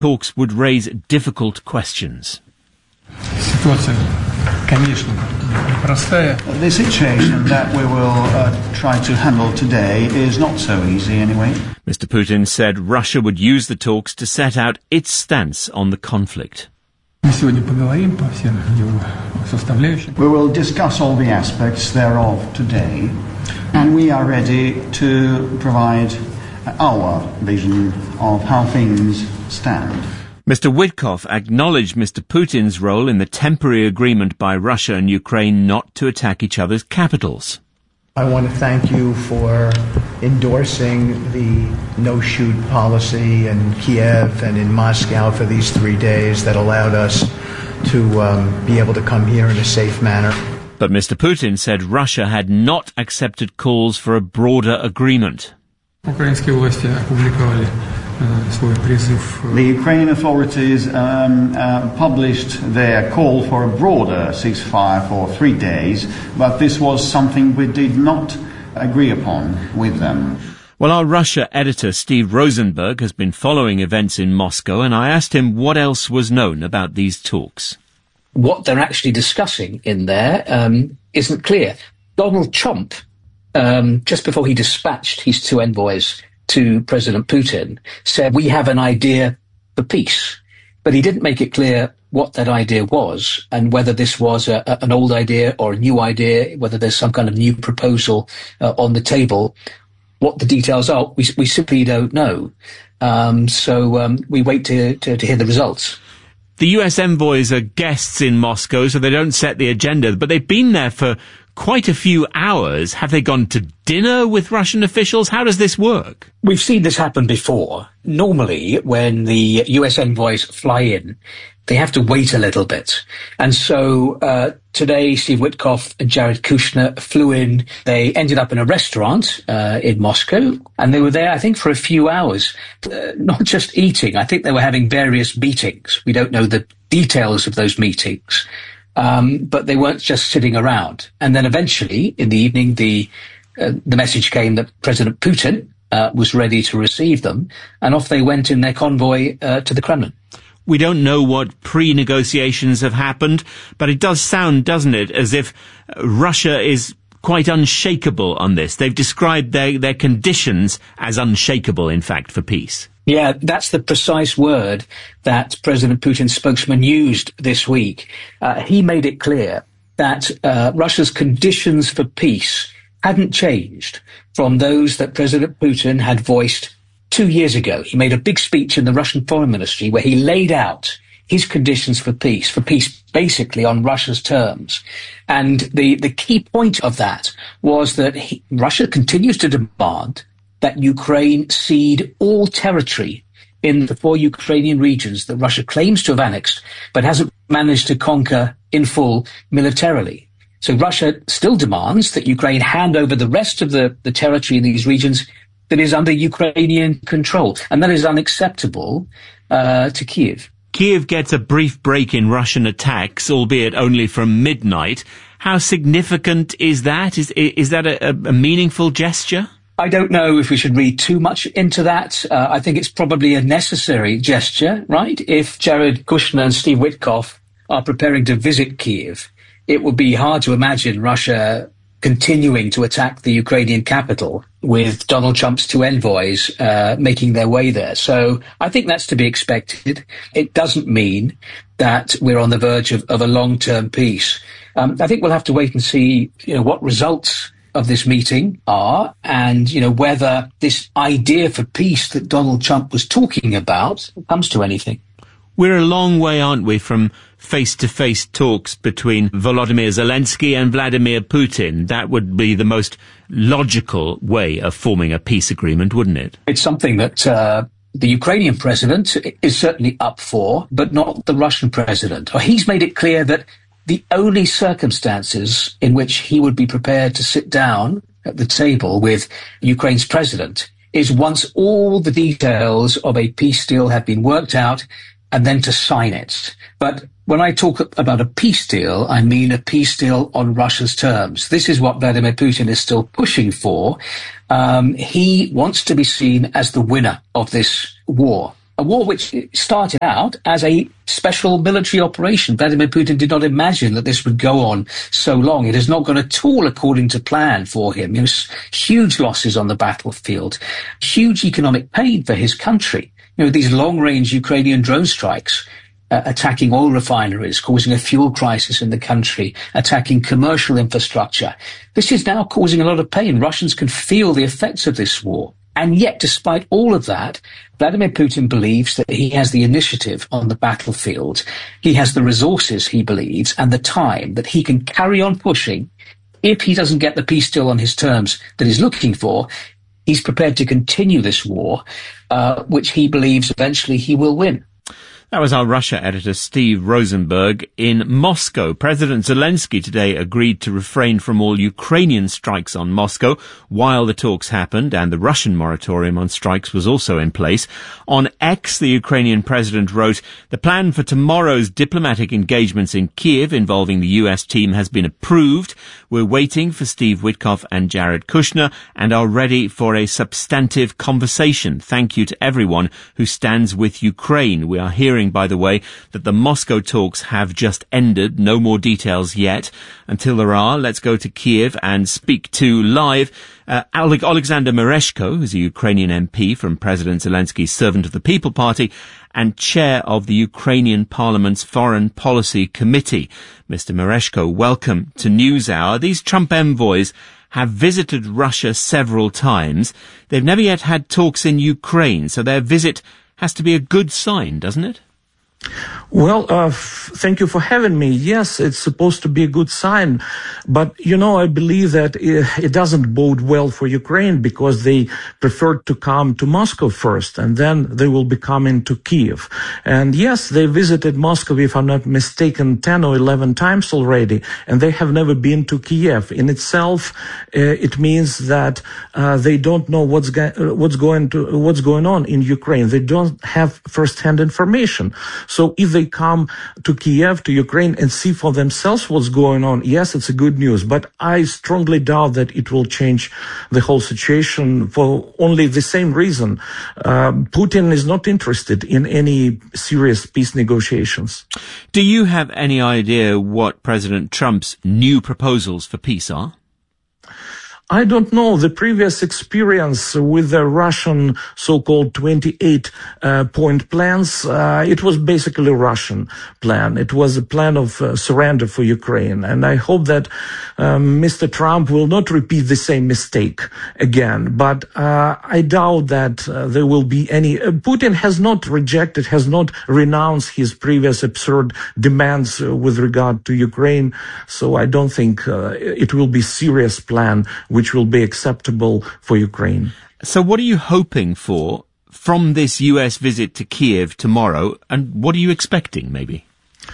Talks would raise difficult questions. The situation that we will try to handle today is not so easy anyway. Mr. Putin said Russia would use the talks to set out its stance on the conflict. We will discuss all the aspects thereof today, and we are ready to provide our vision of how things stand. Mr. Witkoff acknowledged Mr. Putin's role in the temporary agreement by Russia and Ukraine not to attack each other's capitals. I want to thank you for endorsing the no-shoot policy in Kiev and in Moscow for these 3 days that allowed us to be able to come here in a safe manner. But Mr. Putin said Russia had not accepted calls for a broader agreement. The Ukrainian authorities published their call for a broader ceasefire for 3 days, but this was something we did not agree upon with them. Well, our Russia editor, Steve Rosenberg, has been following events in Moscow, and I asked him what else was known about these talks. What they're actually discussing in there isn't clear. Donald Trump, just before he dispatched his 2 envoys to President Putin, said, we have an idea for peace. But he didn't make it clear what that idea was and whether this was an old idea or a new idea, whether there's some kind of new proposal on the table. What the details are, we simply don't know. So we wait to hear the results. The US envoys are guests in Moscow, so they don't set the agenda, but they've been there for quite a few hours. Have they gone to dinner with Russian officials? How does this work? We've seen this happen before. Normally, when the US envoys fly in, they have to wait a little bit. And so today, Steve Witkoff and Jared Kushner flew in. They ended up in a restaurant in Moscow, and they were there, I think, for a few hours. Not just eating. I think they were having various meetings. We don't know the details of those meetings. But they weren't just sitting around. And then eventually, in the evening, the message came that President Putin was ready to receive them, and off they went in their convoy to the Kremlin. We don't know what pre-negotiations have happened, but it does sound, doesn't it, as if Russia is quite unshakable on this. They've described their conditions as unshakable, in fact, for peace. Yeah, that's the precise word that President Putin's spokesman used this week. He made it clear that Russia's conditions for peace hadn't changed from those that President Putin had voiced 2 years ago. He made a big speech in the Russian Foreign Ministry where he laid out his conditions for peace basically on Russia's terms. And the key point of that was that Russia continues to demand that Ukraine cede all territory in the 4 Ukrainian regions that Russia claims to have annexed, but hasn't managed to conquer in full militarily. So Russia still demands that Ukraine hand over the rest of the territory in these regions that is under Ukrainian control. And that is unacceptable to Kiev. Kiev gets a brief break in Russian attacks, albeit only from midnight. How significant is that? Is that a meaningful gesture? I don't know if we should read too much into that. I think it's probably a necessary gesture, right? If Jared Kushner and Steve Witkoff are preparing to visit Kiev, it would be hard to imagine Russia continuing to attack the Ukrainian capital with Donald Trump's 2 envoys making their way there. So I think that's to be expected. It doesn't mean that we're on the verge of a long-term peace. I think we'll have to wait and see, what results of this meeting are, and whether this idea for peace that Donald Trump was talking about comes to anything. We're a long way, aren't we, from face-to-face talks between Volodymyr Zelensky and Vladimir Putin? That would be the most logical way of forming a peace agreement, wouldn't it? It's something that the Ukrainian president is certainly up for, but not the Russian president. He's made it clear that the only circumstances in which he would be prepared to sit down at the table with Ukraine's president is once all the details of a peace deal have been worked out, and then to sign it. But when I talk about a peace deal, I mean a peace deal on Russia's terms. This is what Vladimir Putin is still pushing for. He wants to be seen as the winner of this war A war which started out as a special military operation. Vladimir Putin did not imagine that this would go on so long. It has not gone at all according to plan for him. Huge losses on the battlefield, huge economic pain for his country. These long-range Ukrainian drone strikes attacking oil refineries, causing a fuel crisis in the country, attacking commercial infrastructure. This is now causing a lot of pain. Russians can feel the effects of this war. And yet, despite all of that, Vladimir Putin believes that he has the initiative on the battlefield. He has the resources, he believes, and the time that he can carry on pushing. If he doesn't get the peace deal on his terms that he's looking for, he's prepared to continue this war, which he believes eventually he will win. That was our Russia editor, Steve Rosenberg, in Moscow. President Zelensky today agreed to refrain from all Ukrainian strikes on Moscow while the talks happened, and the Russian moratorium on strikes was also in place. On X, the Ukrainian president wrote, "The plan for tomorrow's diplomatic engagements in Kiev involving the US team has been approved. We're waiting for Steve Witkoff and Jared Kushner and are ready for a substantive conversation. Thank you to everyone who stands with Ukraine." We are hearing, by the way, that the Moscow talks have just ended. No more details yet. Until there are, let's go to Kiev and speak to live Alexander Mereshko, who's a Ukrainian MP from President Zelensky's Servant of the People Party and chair of the Ukrainian Parliament's Foreign Policy Committee. Mr. Mereshko, welcome to NewsHour. These Trump envoys have visited Russia several times. They've never yet had talks in Ukraine, so their visit has to be a good sign, doesn't it? Well, thank you for having me. Yes, it's supposed to be a good sign. But, I believe that it doesn't bode well for Ukraine because they preferred to come to Moscow first and then they will be coming to Kiev. And yes, they visited Moscow, if I'm not mistaken, 10 or 11 times already, and they have never been to Kiev. In itself, it means that they don't know what's going on in Ukraine. They don't have first-hand information. So if they come to Kiev, to Ukraine, and see for themselves what's going on, yes, it's a good news. But I strongly doubt that it will change the whole situation for only the same reason. Putin is not interested in any serious peace negotiations. Do you have any idea what President Trump's new proposals for peace are? I don't know. The previous experience with the Russian so-called 28-point plans, it was basically a Russian plan. It was a plan of surrender for Ukraine. And I hope that Mr. Trump will not repeat the same mistake again. But I doubt that there will be any. Putin has not rejected, has not renounced his previous absurd demands with regard to Ukraine. So I don't think it will be a serious plan which will be acceptable for Ukraine. So what are you hoping for from this US visit to Kiev tomorrow, and what are you expecting, maybe?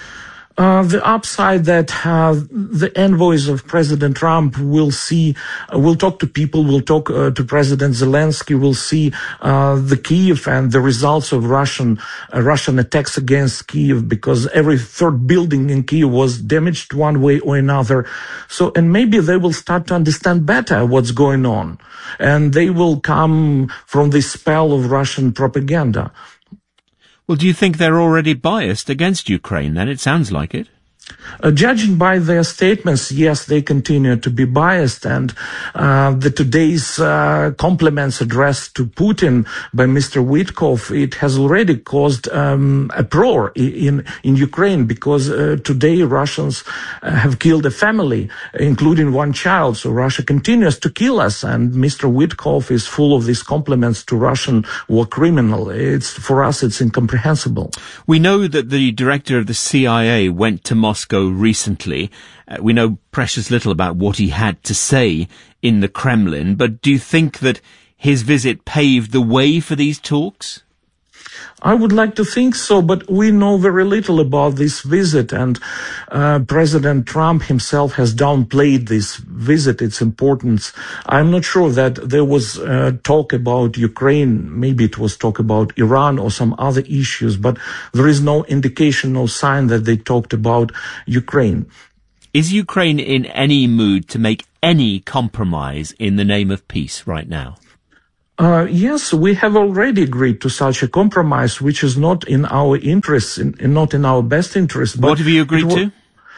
The upside that the envoys of President Trump will talk to people, will talk to President Zelensky, will see the Kiev and the results of Russian attacks against Kiev, because every third building in Kiev was damaged one way or another. So, and maybe they will start to understand better what's going on, and they will come from this spell of Russian propaganda. Well, do you think they're already biased against Ukraine then? It sounds like it. Judging by their statements, yes, they continue to be biased, and today's compliments addressed to Putin by Mr. Witkoff, it has already caused uproar in Ukraine, because today Russians have killed a family, including one child. So Russia continues to kill us, and Mr. Witkoff is full of these compliments to Russian war criminal. For us, it's incomprehensible. We know that the director of the CIA went to Moscow recently. We know precious little about what he had to say in the Kremlin, but do you think that his visit paved the way for these talks? I would like to think so, but we know very little about this visit, and President Trump himself has downplayed this visit, its importance. I'm not sure that there was talk about Ukraine. Maybe it was talk about Iran or some other issues, but there is no indication, no sign that they talked about Ukraine. Is Ukraine in any mood to make any compromise in the name of peace right now? Yes, we have already agreed to such a compromise, which is not in our interests, not in our best interest. What have you agreed to?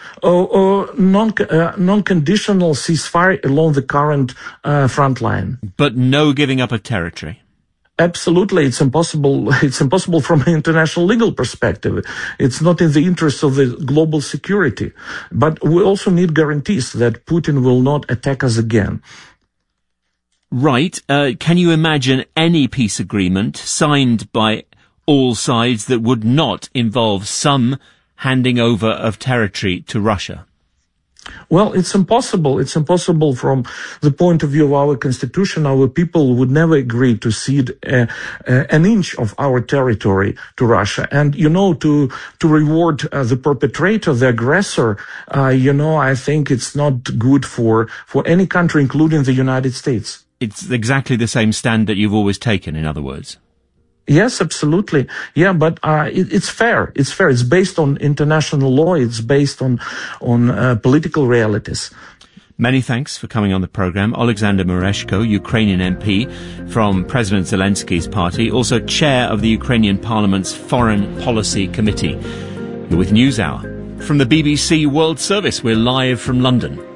Non-conditional ceasefire along the current front line. But no giving up of territory. Absolutely, it's impossible. It's impossible from an international legal perspective. It's not in the interest of the global security. But we also need guarantees that Putin will not attack us again. Right. Can you imagine any peace agreement signed by all sides that would not involve some handing over of territory to Russia? Well, it's impossible. It's impossible from the point of view of our constitution. Our people would never agree to cede an inch of our territory to Russia. And, to reward the perpetrator, the aggressor, I think it's not good for any country, including the United States. It's exactly the same stand that you've always taken, in other words. Yes, absolutely. Yeah, but it's fair. It's fair. It's based on international law. It's based on political realities. Many thanks for coming on the program. Alexander Mereshko, Ukrainian MP from President Zelensky's party, also chair of the Ukrainian Parliament's Foreign Policy Committee. You're with NewsHour. From the BBC World Service, we're live from London.